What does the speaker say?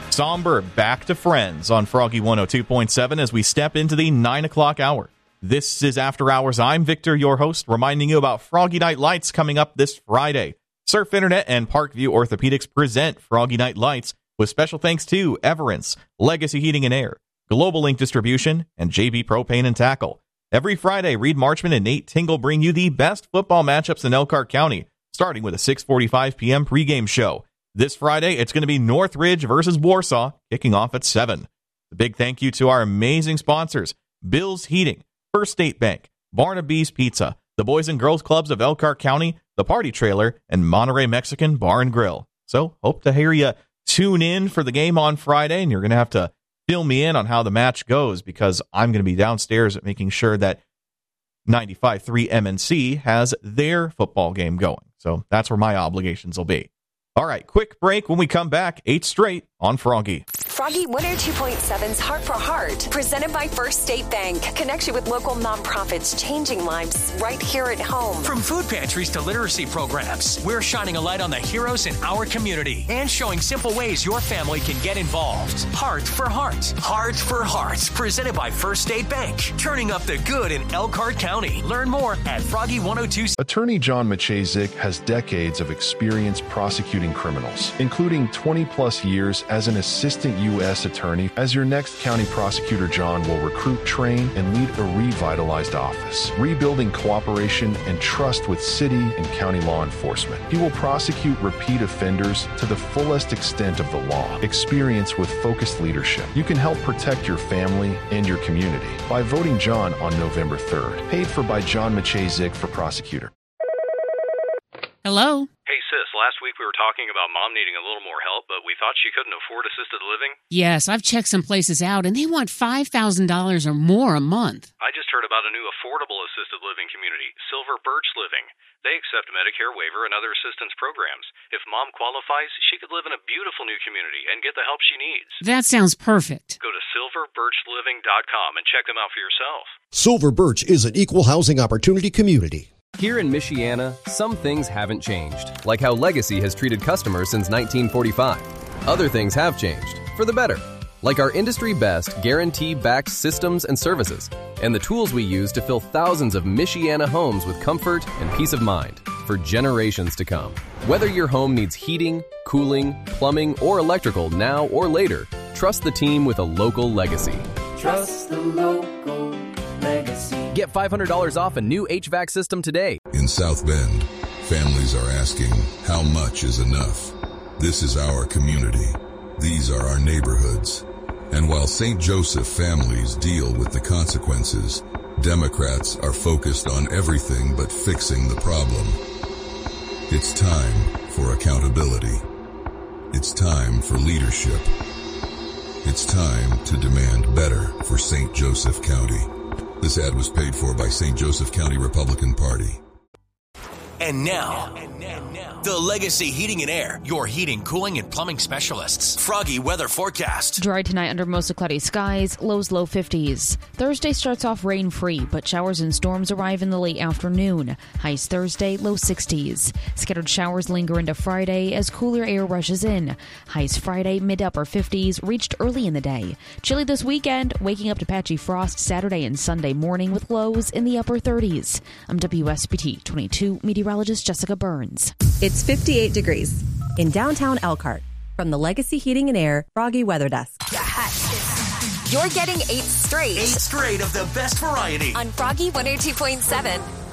Somber back to friends on Froggy 102.7 as we step into the 9 o'clock hour. This is After Hours. I'm Victor, your host, reminding you about Froggy Night Lights coming up this Friday. Surf Internet and Parkview Orthopedics present Froggy Night Lights with special thanks to Everence, Legacy Heating and Air, Global Link Distribution, and JB Propane and Tackle. Every Friday, Reed Marchman and Nate Tingle bring you the best football matchups in Elkhart County, starting with a 6:45 p.m. pregame show. This Friday, it's going to be Northridge versus Warsaw, kicking off at 7. A big thank you to our amazing sponsors, Bill's Heating, First State Bank, Barnaby's Pizza, the Boys and Girls Clubs of Elkhart County, the Party Trailer, and Monterey Mexican Bar and Grill. So, hope to hear you tune in for the game on Friday, and you're going to have to fill me in on how the match goes because I'm going to be downstairs making sure that 95.3 MNC has their football game going. So, that's where my obligations will be. All right, quick break. When we come back, 8 straight on Froggy. Froggy 102.7's Heart for Heart, presented by First State Bank. Connection with local nonprofits, changing lives right here at home. From food pantries to literacy programs, we're shining a light on the heroes in our community and showing simple ways your family can get involved. Heart for Heart. Heart for Heart, presented by First State Bank. Turning up the good in Elkhart County. Learn more at Froggy 102. Attorney John Maciejczyk has decades of experience prosecuting criminals, including 20-plus years as an assistant U.S. attorney. As your next county prosecutor, John will recruit, train, and lead a revitalized office, rebuilding cooperation and trust with city and county law enforcement. He will prosecute repeat offenders to the fullest extent of the law. Experience with focused leadership. You can help protect your family and your community by voting John on November 3rd. Paid for by John Maciejczyk for prosecutor. Hello? Hey, sis, last week we were talking about Mom needing a little more help, but we thought she couldn't afford assisted living. Yes, I've checked some places out, and they want $5,000 or more a month. I just heard about a new affordable assisted living community, Silver Birch Living. They accept Medicare waiver and other assistance programs. If Mom qualifies, she could live in a beautiful new community and get the help she needs. That sounds perfect. Go to silverbirchliving.com and check them out for yourself. Silver Birch is an equal housing opportunity community. Here in Michiana, some things haven't changed, like how Legacy has treated customers since 1945. Other things have changed, for the better, like our industry-best guarantee-backed systems and services, and the tools we use to fill thousands of Michiana homes with comfort and peace of mind for generations to come. Whether your home needs heating, cooling, plumbing, or electrical now or later, trust the team with a local Legacy. Trust the local Legacy. Get $500 off a new HVAC system today. In South Bend, families are asking, how much is enough? This is our community. These are our neighborhoods. And while St. Joseph families deal with the consequences, Democrats are focused on everything but fixing the problem. It's time for accountability. It's time for leadership. It's time to demand better for St. Joseph County. This ad was paid for by St. Joseph County Republican Party. And now, the Legacy Heating and Air, your heating, cooling, and plumbing specialists. Froggy weather forecast. Dry tonight under mostly cloudy skies, lows low 50s. Thursday starts off rain-free, but showers and storms arrive in the late afternoon. Highs Thursday, low 60s. Scattered showers linger into Friday as cooler air rushes in. Highs Friday, mid-upper 50s, reached early in the day. Chilly this weekend, waking up to patchy frost Saturday and Sunday morning with lows in the upper 30s. I'm WSBT 22 meteorologist Jessica Burns. It's 58 degrees in downtown Elkhart. From the Legacy Heating and Air Froggy Weather Desk. You're getting 8 straight. 8 straight of the best variety on Froggy 102.7.